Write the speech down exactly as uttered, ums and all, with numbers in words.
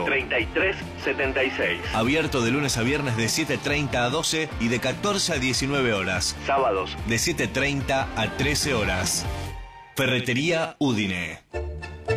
treinta y tres setenta y seis. Abierto de lunes a viernes de siete treinta a doce y de catorce a diecinueve horas. Sábados de siete treinta a trece horas. Ferretería Udine.